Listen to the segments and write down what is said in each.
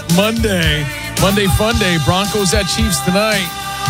Monday fun day. Broncos at Chiefs tonight.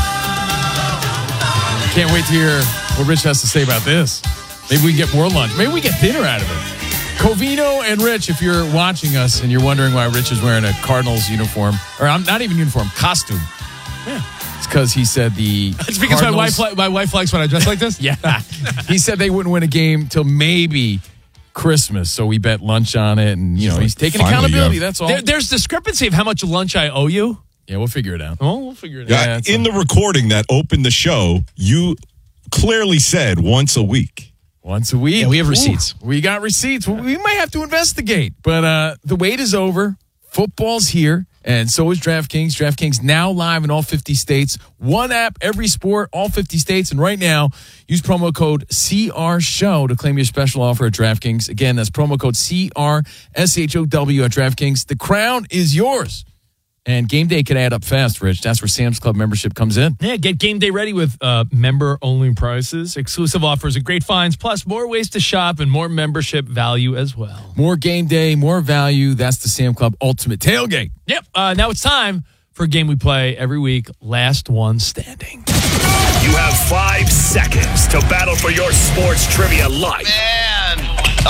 Can't wait to hear what Rich has to say about this. Maybe we get more lunch. Maybe we get dinner out of it. Covino and Rich, if you're watching us and you're wondering why Rich is wearing a Cardinals uniform, or I'm not even uniform, costume. Yeah. It's because he said It's because my wife likes when I dress like this? Yeah. He said they wouldn't win a game till maybe Christmas, so we bet lunch on it, and he's taking accountability. That's all. There's discrepancy of how much lunch I owe you. Yeah, we'll figure it out. Oh, we'll figure it out. Yeah, in the recording that opened the show, you clearly said once a week. Once a week. Yeah, we have receipts. We got receipts. We might have to investigate, but the wait is over. Football's here, and so is DraftKings. DraftKings now live in all 50 states. One app, every sport, all 50 states. And right now, use promo code CRSHOW to claim your special offer at DraftKings. Again, that's promo code CRSHOW at DraftKings. The crown is yours. And game day can add up fast, Rich. That's where Sam's Club membership comes in. Yeah, get game day ready with member-only prices, exclusive offers, and great finds, plus more ways to shop and more membership value as well. More game day, more value. That's the Sam Club Ultimate Tailgate. Yep. Now it's time for a game we play every week, Last One Standing. You have 5 seconds to battle for your sports trivia life. Man.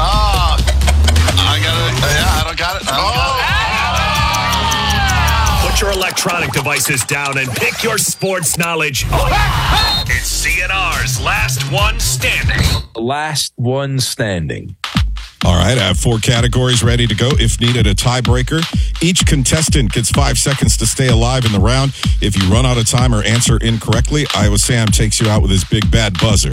I don't got it. Put your electronic devices down and pick your sports knowledge up. It's CNR's Last One Standing. Last One Standing. All right, I have 4 categories ready to go. If needed, a tiebreaker. Each contestant gets 5 seconds to stay alive in the round. If you run out of time or answer incorrectly, Iowa Sam takes you out with his big bad buzzer.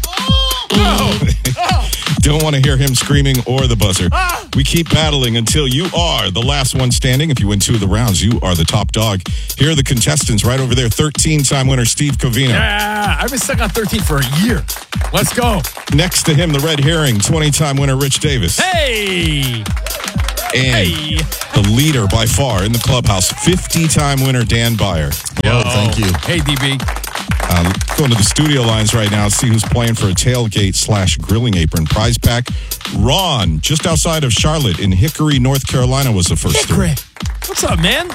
Don't want to hear him screaming or the buzzer. We keep battling until you are the last one standing. If you win 2 of the rounds, you are the top dog. Here are the contestants right over there. 13-time winner Steve Covino. Yeah, I've been stuck on 13 for a year. Let's go. Next to him, the red herring, 20-time winner Rich Davis. Hey! And the leader by far in the clubhouse, 50-time winner Dan Byer. Oh, thank you. Hey, DB. Going to the studio lines right now to see who's playing for a tailgate/grilling apron prize pack. Ron, just outside of Charlotte in Hickory, North Carolina, was the first. Hickory. What's up, man?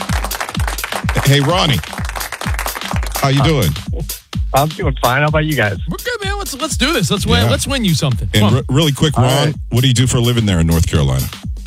Hey, Ronnie. How you doing? I'm doing fine. How about you guys? We're good, man. Let's do this. Let's win. Yeah. Let's win you something. And really quick, Ron, right. What do you do for a living there in North Carolina?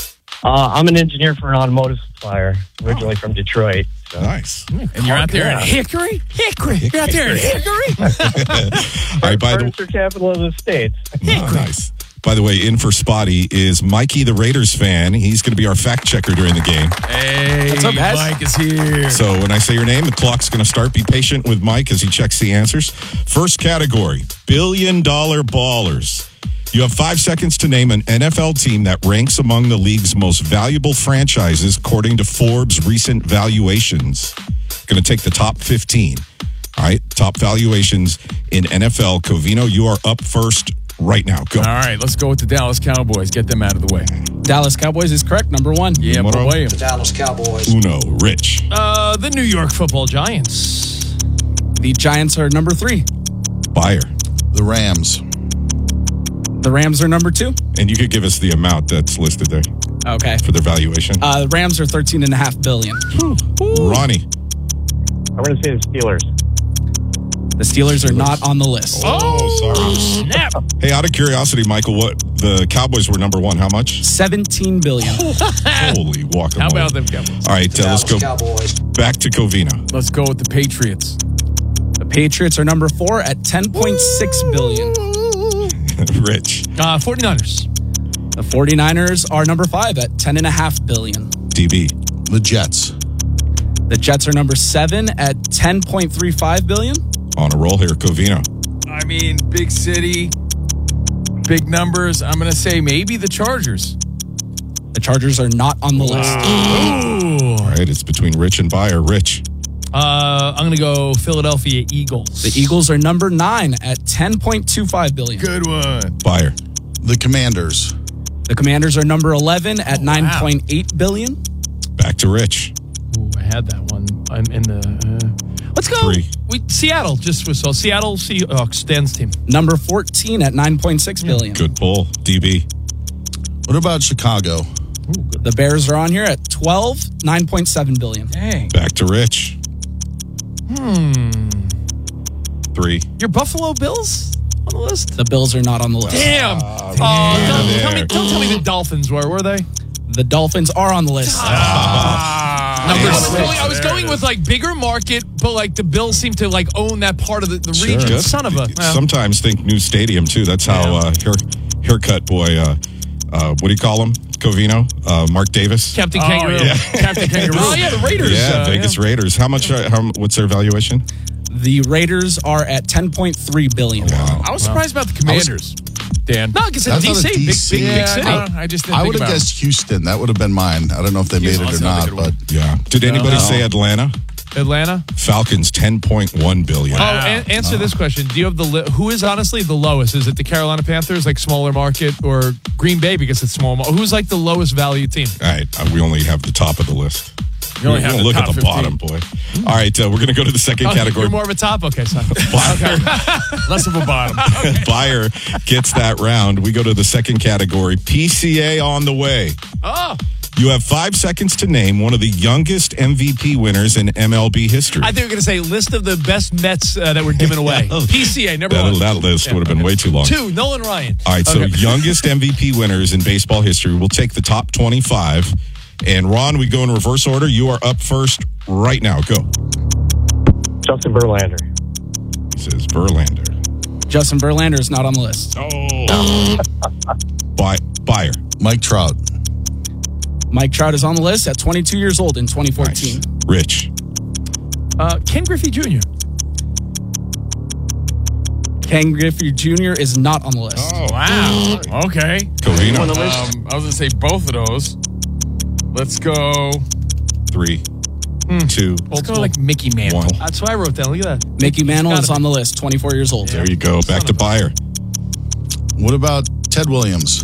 I'm an engineer for an automotive supplier, originally from Detroit. So. Nice. And you're out there in Hickory? Hickory. You're out there in Hickory? All right, by the furniture capital of the States. nice. By the way, in for Spotty is Mikey, the Raiders fan. He's going to be our fact checker during the game. Hey, what's up, guys? Mike is here. So when I say your name, the clock's going to start. Be patient with Mike as he checks the answers. First category, billion-dollar ballers. You have 5 seconds to name an NFL team that ranks among the league's most valuable franchises according to Forbes' recent valuations. Going to take the top 15. All right, top valuations in NFL. Covino, you are up first right now. Go. All right, let's go with the Dallas Cowboys. Get them out of the way. Dallas Cowboys is correct. Number 1. Yeah, boy. The Dallas Cowboys. Uno, Rich. The New York Football Giants. The Giants are number 3. Byer. The Rams. The Rams are number 2. And you could give us the amount that's listed there Okay. for their valuation. The Rams are $13.5 billion. Ronnie. I'm going to say the Steelers. The Steelers are not on the list. Oh, sorry. Snap. Hey, out of curiosity, Michael, what the Cowboys were number 1? How much? $17 billion. Holy guacamole. How about them Cowboys? All right, let's go Cowboys. back to Covino. Let's go with the Patriots. The Patriots are number 4 at $10.6 billion. Rich. 49ers. The 49ers are number 5 at $10.5 billion. DB. The Jets. The Jets are number 7 at $10.35 billion. On a roll here, Covino. I mean, big city, big numbers. I'm going to say maybe the Chargers. The Chargers are not on the list. All right, it's between Rich and Byer. Rich. I'm going to go Philadelphia Eagles. The Eagles are number 9 at $10.25 billion. Good one. Byer. The Commanders. The Commanders are number 11 at $9.8 billion. Back to Rich. Ooh, I had that one. I'm in the... let's go. 3. Seattle just was so Seattle Seahawks Dan's team. Number 14 at $9.6 billion. Good pull. DB. What about Chicago? The Bears are on here at 12, 9.7 billion. Dang. Back to Rich. 3. Your Buffalo Bills on the list? The Bills are not on the list. Damn. Don't tell me the Dolphins were they? The Dolphins are on the list. I was going with like bigger market, but like the Bills seem to like own that part of the region. Sure. Son of a. Sometimes think new stadium, too. That's how haircut boy, what do you call him? Covino? Mark Davis? Captain Kangaroo. Yeah. Captain Kangaroo. Oh, yeah, the Raiders. Yeah, Vegas Raiders. How much? What's their valuation? The Raiders are at 10.3 billion. Wow. I was surprised about the Commanders, Dan. No, because That's it's not a DC, DC. big Yeah, city. I just didn't I think would have about it. guessed Houston. That would have been mine. I don't know if they made it or Houston's not, another good but Yeah. Did anybody say Atlanta? Atlanta. Falcons, 10.1 billion. Oh, answer this question. Do you have who is honestly the lowest? Is it the Carolina Panthers, like smaller market, or Green Bay because it's small? Who's like the lowest value team? All right, we only have the top of the list. You only have the look top at the 15. bottom, boy. All right, we're going to go to the second category. You're more of a top. Okay, son. Less of a bottom. Buyer gets that round. We go to the second category. PCA on the way. Oh, You have 5 seconds to name one of the youngest MVP winners in MLB history. I think we're going to say list of the best Mets that were given away. PCA, number one. That list would have been way too long. 2, Nolan Ryan. All right, so youngest MVP winners in baseball history. We'll take the top 25. And Ron, we go in reverse order. You are up first right now. Go. Justin Verlander. This is Verlander. Justin Verlander is not on the list. Buyer. Mike Trout. Mike Trout is on the list at 22 years old in 2014. Nice. Rich. Ken Griffey Jr. Ken Griffey Jr. is not on the list. Oh, wow. Okay. Covino. I was going to say both of those. Let's go. 3, 2, Let's go like Mickey Mantle. 1. That's what I wrote down. Look at that. Mickey Mantle Gotta is be. on the list, 24 years old. There you go. Back to Buyer. What about Ted Williams?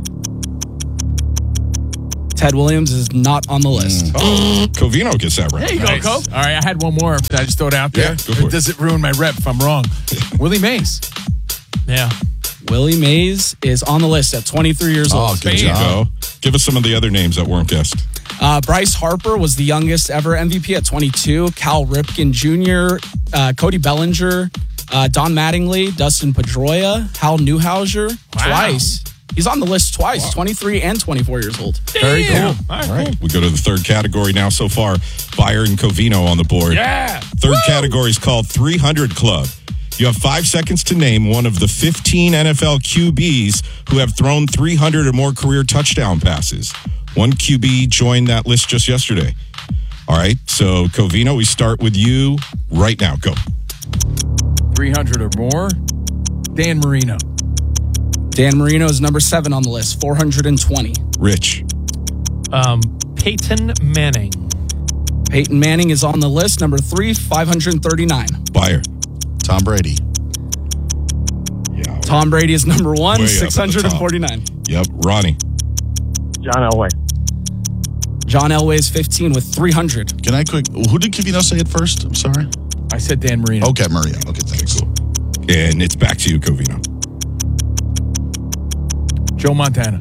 Ted Williams is not on the list. Covino gets that right. There you go, Nice. Co. All right, I had one more. Did I just throw it out there? Yeah, go for it. Does it ruin my rep if I'm wrong? Willie Mays. Yeah. Willie Mays is on the list at 23 years Oh, old. good There you job. go. Give us some of the other names that weren't guessed. Bryce Harper was the youngest ever MVP at 22. Cal Ripken Jr., Cody Bellinger, Don Mattingly, Dustin Pedroia, Hal Newhouser, twice. He's on the list twice, 23 and 24 years old. Very cool. All right. We go to the third category now so far. Buyer and Covino on the board. Yeah. Third category is called 300 Club. You have 5 seconds to name one of the 15 NFL QBs who have thrown 300 or more career touchdown passes. One QB joined that list just yesterday. All right, so Covino, we start with you right now. Go. 300 or more. Dan Marino. Dan Marino is number 7 on the list, 420. Rich. Peyton Manning. Peyton Manning is on the list, number 3, 539. Buyer. Tom Brady. Yeah. Tom Brady is number 1, Way up at the 649. Yep. Ronnie. John Elway. John Elway is 15 with 300. Can I who did Covino say it first? I'm sorry. I said Dan Marino. Okay, Maria. Okay, thanks. Cool. And it's back to you, Covino. Joe Montana.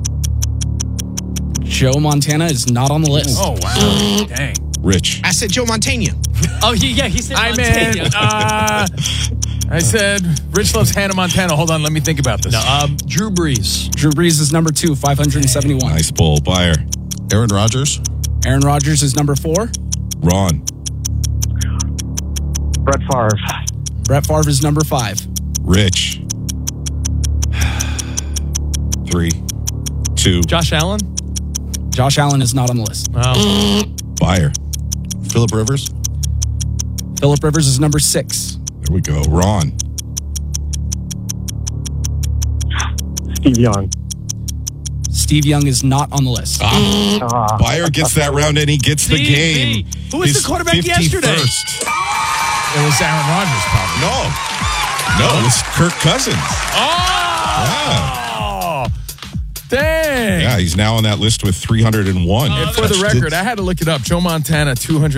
Joe Montana is not on the list. Oh, wow. Dang. Rich. I said Joe Montana. Oh, yeah, he said I Montana. meant, I said, Rich loves Hannah Montana. Hold on, let me think about this. Drew Brees. Drew Brees is number 2, 571. Nice pull. Buyer. Aaron Rodgers. Aaron Rodgers is number 4. Ron. Brett Favre. Brett Favre is number 5. Rich. 3, 2. Josh Allen. Josh Allen is not on the list. Oh. Buyer. Phillip Rivers. Phillip Rivers is number 6. There we go. Ron. Steve Young. Steve Young is not on the list. Buyer gets that round and he gets the Steve game. V. Who was His the quarterback 51st. yesterday? It was Aaron Rodgers, probably. No, it was Kirk Cousins. Oh! Yeah. Dang. Yeah, he's now on that list with 301. And for the record, I had to look it up. Joe Montana,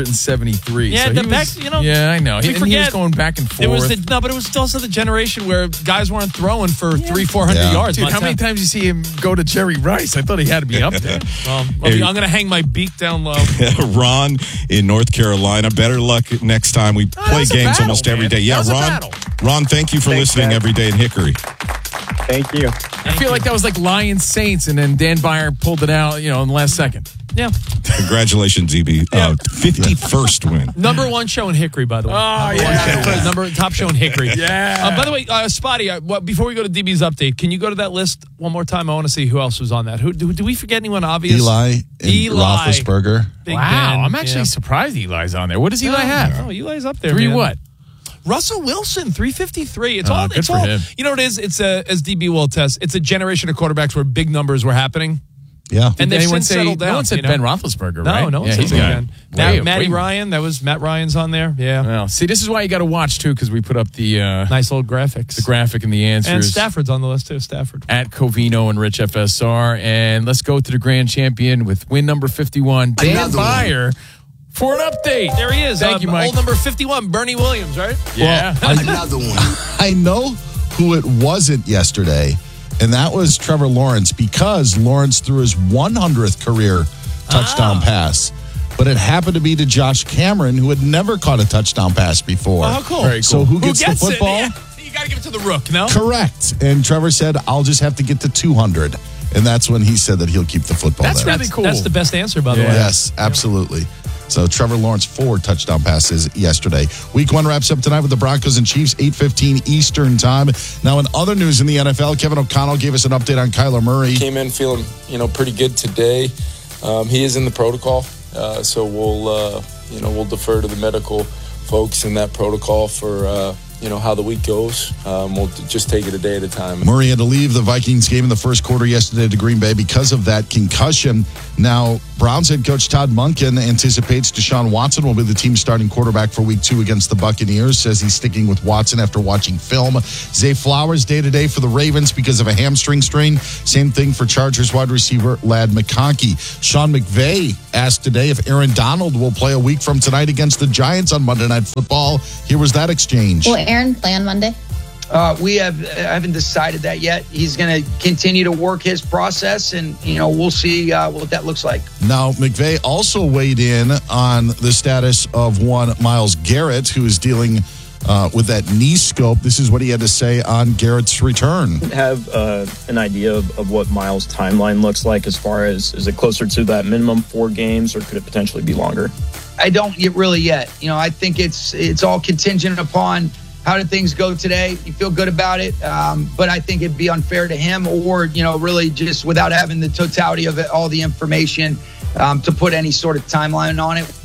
273. Yeah, So the he back, was, yeah, I know. we And he forget was going back and forth. It was but it was also the generation where guys weren't throwing for 300-400 Yeah. yards. Dude, how many times you see him go to Jerry Rice? I thought he had to be up there. Well, I'm going to hang my beak down low. Ron in North Carolina. Better luck next time. We play was a games battle, almost man. every day. That Yeah, was a Ron. battle. Ron, thank you for listening every day in Hickory. Thank you. I feel like that was like Lions Saints, and then Dan Byer pulled it out, in the last second. Yeah. Congratulations, EB. 51st win. Number one show in Hickory, by the way. Oh, yeah. Top show in Hickory. Yeah. By the way, Spotty, before we go to DB's update, can you go to that list one more time? I want to see who else was on that. Who do we forget anyone obvious? Eli and Roethlisberger. Big Wow, Ben, I'm actually surprised Eli's on there. What does Eli have? Oh, Eli's up there. 3 man. what? Russell Wilson, 353. It's Oh, all. good It's for all. him. You know what it is? It's as DB will attest. It's a generation of quarterbacks where big numbers were happening, Yeah. and they've Anyone since settled down. No one said Ben Roethlisberger, No, right? no one yeah, said he's Ben. got Matty Ryan. That was Matt Ryan's on there. Yeah, Well, see, this is why you got to watch too, because we put up the nice old graphics. the graphic and the answers. And Stafford's on the list too. Stafford. At Covino and Rich FSR. And let's go to the grand champion with win number 51, Dan Byer, for an update. There he is. Thank you, Mike. Old number 51, Bernie Williams, right? Yeah. Another one. I know who it wasn't yesterday, and that was Trevor Lawrence, because Lawrence threw his 100th career touchdown pass. But it happened to be to Josh Cameron, who had never caught a touchdown pass before. Oh, cool. Very cool. So who gets the it? football? Yeah. You got to give it to the Rook, no? Correct. And Trevor said, I'll just have to get to 200. And that's when he said that he'll keep the football That's there. really cool. That's the best answer, by the way. Yes, absolutely. So Trevor Lawrence, 4 touchdown passes yesterday. Week 1 wraps up tonight with the Broncos and Chiefs, 8:15 Eastern time. Now, in other news in the NFL, Kevin O'Connell gave us an update on Kyler Murray. Came in feeling, pretty good today. He is in the protocol, so we'll defer to the medical folks in that protocol for how the week goes. We'll just take it a day at a time. Murray had to leave the Vikings game in the first quarter yesterday to Green Bay because of that concussion. Now, Browns head coach Todd Monken anticipates Deshaun Watson will be the team's starting quarterback for week 2 against the Buccaneers. Says he's sticking with Watson after watching film. Zay Flowers day-to-day for the Ravens because of a hamstring strain. Same thing for Chargers wide receiver Ladd McConkey. Sean McVay asked today if Aaron Donald will play a week from tonight against the Giants on Monday Night Football. Here was that exchange. Will Aaron play on Monday? I haven't decided that yet. He's going to continue to work his process, and we'll see what that looks like. Now, McVay also weighed in on the status of one Myles Garrett, who is dealing with that knee scope. This is what he had to say on Garrett's return. Have an idea of what Myles' timeline looks like, as far as, is it closer to that minimum 4 games, or could it potentially be longer? I don't really yet. I think it's all contingent upon how did things go today. You feel good about it, but I think it'd be unfair to him, or really just without having the totality of it, all the information, to put any sort of timeline on it.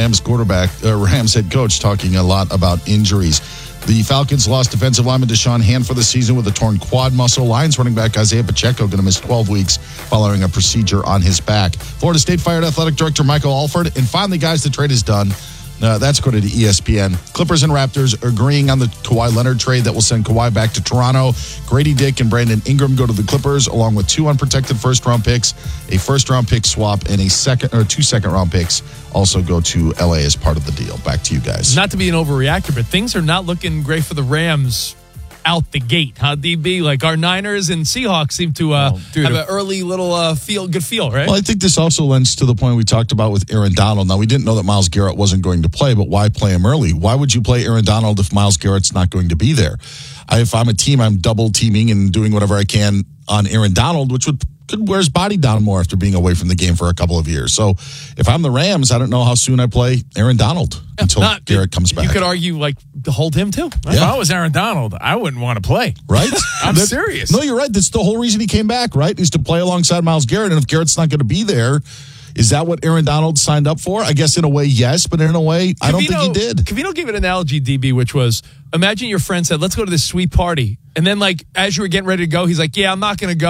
Rams head coach talking a lot about injuries. The Falcons lost defensive lineman Deshaun Hand for the season with a torn quad muscle. Lions running back Isaiah Pacheco going to miss 12 weeks following a procedure on his back. Florida State fired athletic director Michael Alford. And finally, guys, the trade is done. That's according to ESPN. Clippers and Raptors agreeing on the Kawhi Leonard trade that will send Kawhi back to Toronto. Grady Dick and Brandon Ingram go to the Clippers, along with 2 unprotected first-round picks, a first-round pick swap, and 2 second-round picks also go to LA as part of the deal. Back to you guys. Not to be an overreactor, but things are not looking great for the Rams out the gate, huh, DB? Like, our Niners and Seahawks seem to have an early little good feel, right? Well, I think this also lends to the point we talked about with Aaron Donald. Now, we didn't know that Myles Garrett wasn't going to play, but why play him early? Why would you play Aaron Donald if Myles Garrett's not going to be there? If I'm a team, I'm double teaming and doing whatever I can on Aaron Donald, which could wear his body down more after being away from the game for a couple of years. So if I'm the Rams, I don't know how soon I play Aaron Donald until Garrett comes back. You could argue, to hold him too. Right? If I was Aaron Donald, I wouldn't want to play. Right? I'm serious. No, you're right. That's the whole reason he came back, right? Is to play alongside Myles Garrett. And if Garrett's not going to be there, is that what Aaron Donald signed up for? I guess in a way, yes, but in a way, I don't think he did. Covino gave an analogy, DB, which was, imagine your friend said, let's go to this sweet party. And then, as you were getting ready to go, he's like, yeah, I'm not going to go.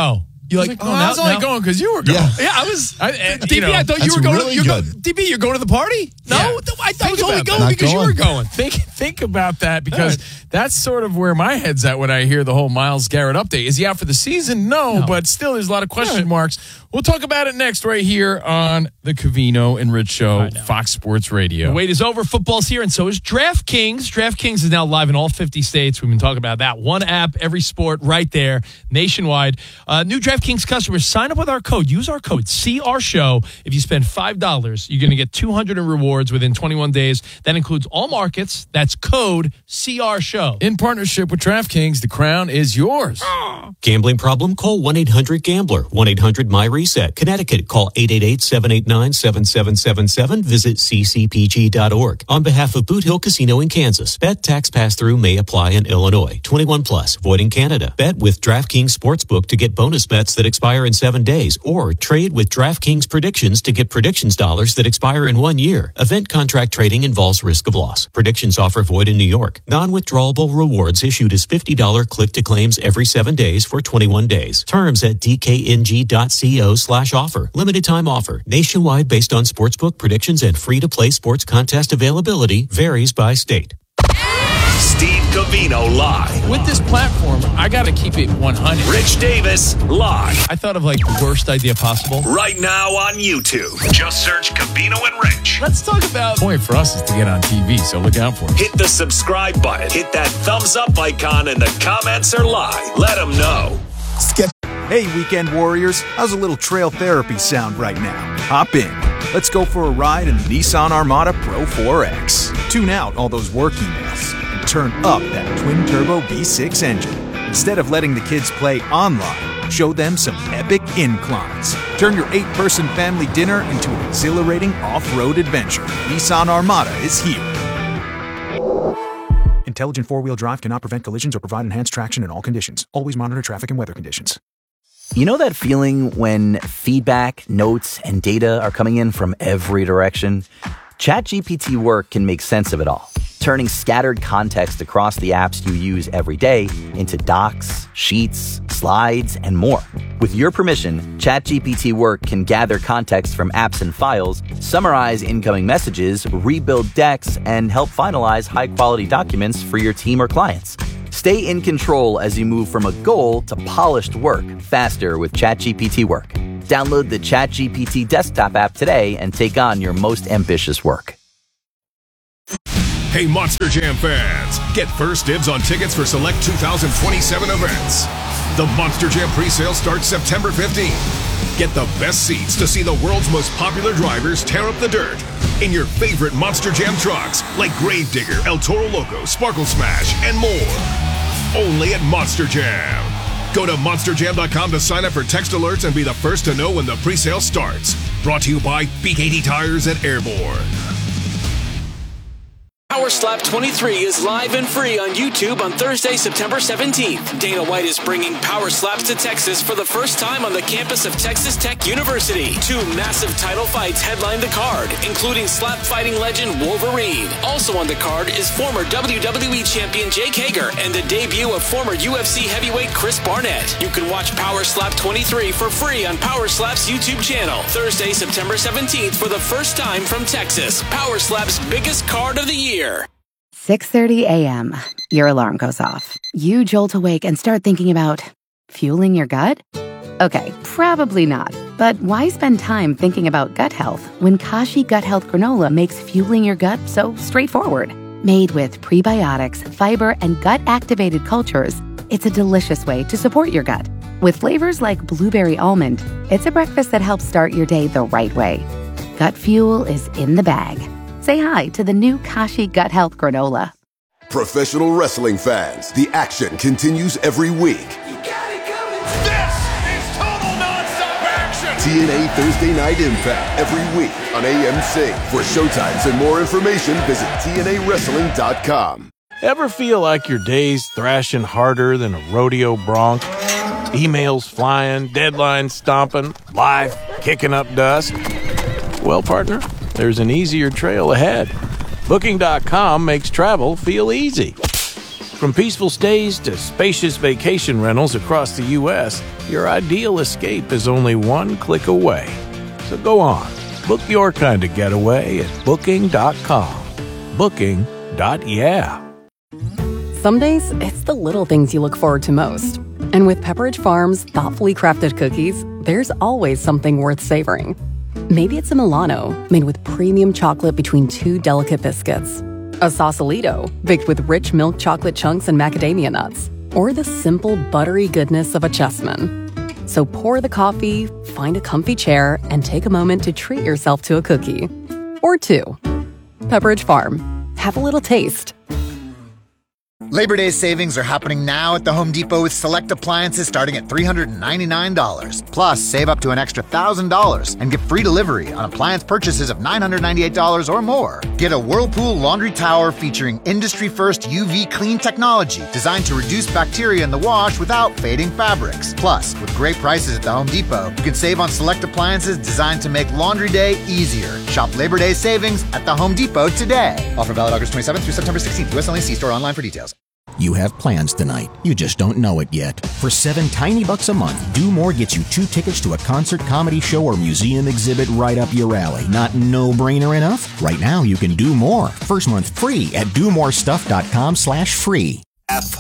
You're like, I was only going because you were going. Yeah, I was. DB, I thought that's you were going. really DB, you're going to the party? No, I was only going because you were going. Think about that, because that's sort of where my head's at when I hear the whole Myles Garrett update. Is he out for the season? No, but still, there's a lot of question marks. We'll talk about it next right here on the Covino and Rich Show, Fox Sports Radio. The wait is over. Football's here, and so is DraftKings. DraftKings is now live in all 50 states. We've been talking about that. One app, every sport, right there, nationwide. New DraftKings customers, sign up with our code. Use our code, CRSHOW. If you spend $5, you're going to get $200 in rewards within 21 days. That includes all markets. That's code CRSHOW. In partnership with DraftKings, the crown is yours. Gambling problem? Call 1-800-GAMBLER. 1-800-MY-RESET. Connecticut, call 888-789-7777. Visit ccpg.org. On behalf of Boot Hill Casino in Kansas, bet tax pass-through may apply in Illinois. 21 plus, void in Canada. Bet with DraftKings Sportsbook to get bonus bets that expire in 7 days, or trade with DraftKings Predictions to get predictions dollars that expire in 1 year. Event contract trading involves risk of loss. Predictions offer void in New York. Non-withdrawable rewards issued as $50 click-to-claims every 7 days for 21 days. Terms at dkng.co/offer. Limited time offer. Nationwide based on sportsbook predictions and free-to-play sports contest availability. Varies by state. Steve Covino live. With this platform, I got to keep it 100. Rich Davis live. I thought of like the worst idea possible. Right now on YouTube. Just search Covino and Rich. Let's talk about... The point for us is to get on TV, so look out for it. Hit the subscribe button. Hit that thumbs up icon, and the comments are live. Let them know. Hey, weekend warriors. How's a little trail therapy sound right now? Hop in. Let's go for a ride in the Nissan Armada Pro 4X. Tune out all those work emails and turn up that twin-turbo V6 engine. Instead of letting the kids play online, show them some epic inclines. Turn your 8-person family dinner into an exhilarating off-road adventure. Nissan Armada is here. Intelligent four-wheel drive cannot prevent collisions or provide enhanced traction in all conditions. Always monitor traffic and weather conditions. You know that feeling when feedback, notes, and data are coming in from every direction? ChatGPT Work can make sense of it all, turning scattered context across the apps you use every day into docs, sheets, slides, and more. With your permission, ChatGPT Work can gather context from apps and files, summarize incoming messages, rebuild decks, and help finalize high-quality documents for your team or clients. Stay in control as you move from a goal to polished work faster with ChatGPT Work. Download the ChatGPT desktop app today and take on your most ambitious work. Hey, Monster Jam fans, get first dibs on tickets for select 2027 events. The Monster Jam presale starts September 15th. Get the best seats to see the world's most popular drivers tear up the dirt in your favorite Monster Jam trucks like Gravedigger, El Toro Loco, Sparkle Smash, and more. Only at Monster Jam. Go to monsterjam.com to sign up for text alerts and be the first to know when the presale starts. Brought to you by BKT Tires at Airborne. Power Slap 23 is live and free on YouTube on Thursday, September 17th. Dana White is bringing Power Slaps to Texas for the first time on the campus of Texas Tech University. 2 massive title fights headline the card, including slap fighting legend Wolverine. Also on the card is former WWE champion Jake Hager and the debut of former UFC heavyweight Chris Barnett. You can watch Power Slap 23 for free on Power Slap's YouTube channel. Thursday, September 17th for the first time from Texas. Power Slap's biggest card of the year. 6:30 a.m. Your alarm goes off. You jolt awake and start thinking about fueling your gut? Okay, probably not. But why spend time thinking about gut health when Kashi Gut Health Granola makes fueling your gut so straightforward? Made with prebiotics, fiber, and gut-activated cultures, it's a delicious way to support your gut. With flavors like blueberry almond, it's a breakfast that helps start your day the right way. Gut fuel is in the bag. Say hi to the new Kashi Gut Health Granola. Professional wrestling fans, the action continues every week. This is total nonstop action! TNA Thursday Night Impact every week on AMC. For showtimes and more information, visit TNAWrestling.com. Ever feel like your day's thrashing harder than a rodeo bronc? Emails flying, deadlines stomping, life kicking up dust? Well, partner, there's an easier trail ahead. Booking.com makes travel feel easy. From peaceful stays to spacious vacation rentals across the U.S., your ideal escape is only one click away. So go on, book your kind of getaway at Booking.com. Booking.yeah. Some days, it's the little things you look forward to most. And with Pepperidge Farm's thoughtfully crafted cookies, there's always something worth savoring. Maybe it's a Milano, made with premium chocolate between two delicate biscuits. A Sausalito, baked with rich milk chocolate chunks and macadamia nuts. Or the simple, buttery goodness of a Chessman. So pour the coffee, find a comfy chair, and take a moment to treat yourself to a cookie. Or two. Pepperidge Farm. Have a little taste. Labor Day savings are happening now at the Home Depot with select appliances starting at $399. Plus, save up to an extra $1,000 and get free delivery on appliance purchases of $998 or more. Get a Whirlpool laundry tower featuring industry-first UV clean technology designed to reduce bacteria in the wash without fading fabrics. Plus, with great prices at the Home Depot, you can save on select appliances designed to make laundry day easier. Shop Labor Day savings at the Home Depot today. Offer valid August 27th through September 16th. US only. See store online for details. You have plans tonight. You just don't know it yet. For $7 tiny a month, Do More gets you 2 tickets to a concert, comedy show, or museum exhibit right up your alley. Not no-brainer enough? Right now, you can do more. First month free at domorestuff.com/free.